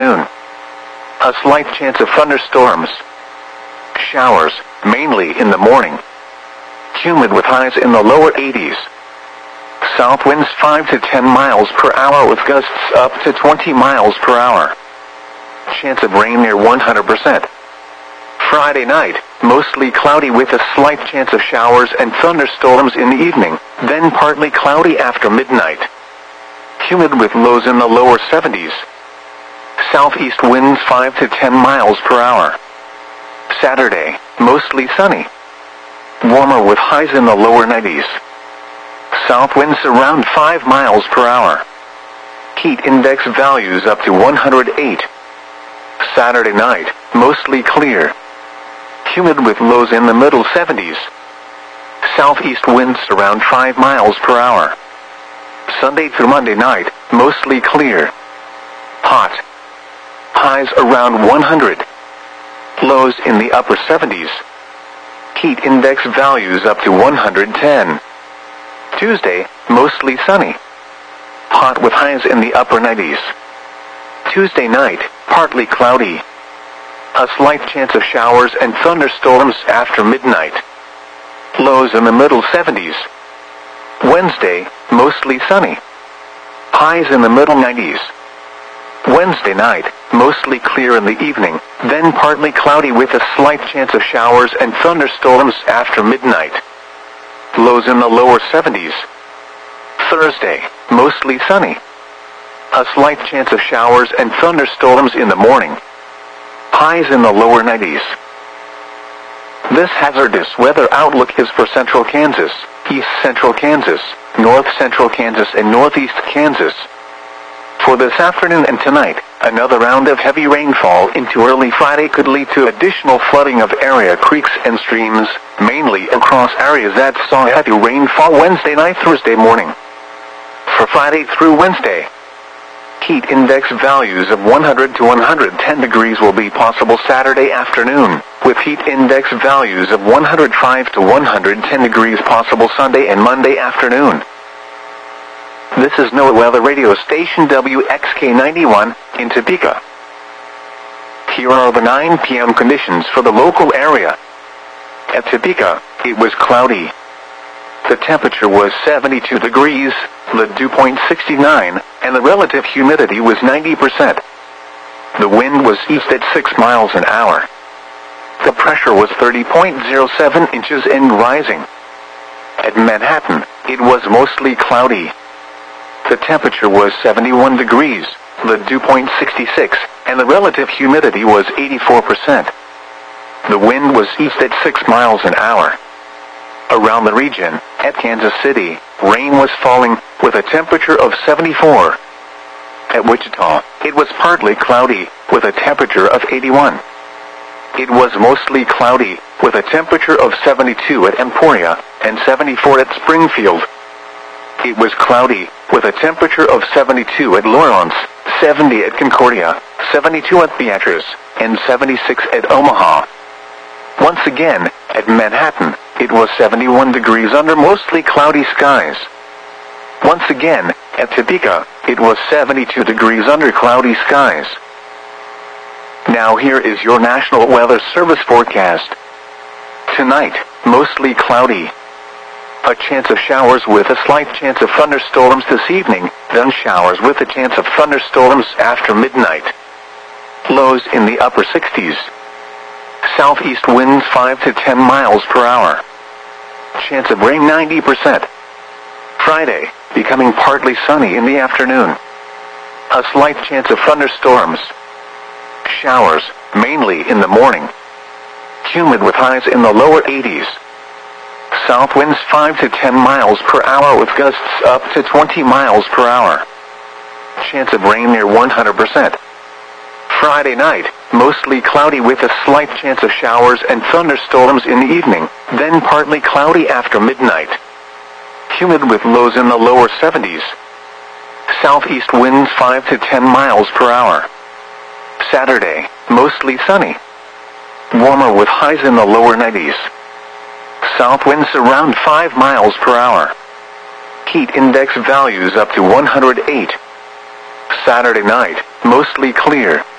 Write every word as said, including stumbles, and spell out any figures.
afternoon. A slight chance of thunderstorms. Showers, mainly in the morning. Humid with highs in the lower eighties. South winds five to ten miles per hour with gusts up to twenty miles per hour. Chance of rain near one hundred percent. Friday night, mostly cloudy with a slight chance of showers and thunderstorms in the evening, then partly cloudy after midnight. Humid with lows in the lower seventies. Southeast winds five to ten miles per hour. Saturday, mostly sunny. Warmer with highs in the lower nineties. South winds around five miles per hour. Heat index values up to one hundred eight. Saturday night, mostly clear. Humid with lows in the middle seventies. Southeast winds around five miles per hour. Sunday through Monday night, mostly clear. Hot. Highs around one hundred. Lows in the upper seventies. Heat index values up to one hundred ten. Tuesday, mostly sunny. Hot with highs in the upper nineties. Tuesday night, partly cloudy. A slight chance of showers and thunderstorms after midnight. Lows in the middle seventies. Wednesday, mostly sunny. Highs in the middle nineties. Wednesday night, mostly clear in the evening, then partly cloudy with a slight chance of showers and thunderstorms after midnight. Lows in the lower seventies. Thursday, mostly sunny. A slight chance of showers and thunderstorms in the morning. Highs in the lower nineties. This hazardous weather outlook is for central Kansas, east central Kansas, north central Kansas and northeast Kansas. For this afternoon and tonight, another round of heavy rainfall into early Friday could lead to additional flooding of area creeks and streams, mainly across areas that saw heavy rainfall Wednesday night Thursday morning. For Friday through Wednesday, heat index values of one hundred to one hundred ten degrees will be possible Saturday afternoon, with heat index values of one hundred five to one hundred ten degrees possible Sunday and Monday afternoon. This is NOAA Weather Radio Station W X K ninety-one in Topeka. Here are the nine p m conditions for the local area. At Topeka, it was cloudy. The temperature was seventy-two degrees, the dew point sixty-nine, and the relative humidity was ninety percent. The wind was east at six miles an hour. The pressure was thirty point zero seven inches and rising. At Manhattan, it was mostly cloudy. The temperature was seventy-one degrees, the dew point sixty-six, and the relative humidity was eighty-four percent. The wind was east at six miles an hour. Around the region, at Kansas City, rain was falling, with a temperature of seventy-four. At Wichita, it was partly cloudy, with a temperature of eighty-one. It was mostly cloudy, with a temperature of seventy-two at Emporia, and seventy-four at Springfield. It was cloudy, with a temperature of seventy-two at Lawrence, seventy at Concordia, seventy-two at Beatrice, and seventy-six at Omaha. Once again, at Manhattan, it was seventy-one degrees under mostly cloudy skies. Once again, at Topeka, it was seventy-two degrees under cloudy skies. Now here is your National Weather Service forecast. Tonight, mostly cloudy. A chance of showers with a slight chance of thunderstorms this evening, then showers with a chance of thunderstorms after midnight. Lows in the upper sixties. Southeast winds five to ten miles per hour. Chance of rain ninety percent. Friday, becoming partly sunny in the afternoon. A slight chance of thunderstorms. Showers, mainly in the morning. Humid with highs in the lower eighties. South winds five to ten miles per hour with gusts up to twenty miles per hour. Chance of rain near one hundred percent. Friday night, mostly cloudy with a slight chance of showers and thunderstorms in the evening, then partly cloudy after midnight. Humid with lows in the lower seventies. Southeast winds five to ten miles per hour. Saturday, mostly sunny. Warmer with highs in the lower nineties. South winds around five miles per hour. Heat index values up to one hundred eight. Saturday night, mostly clear.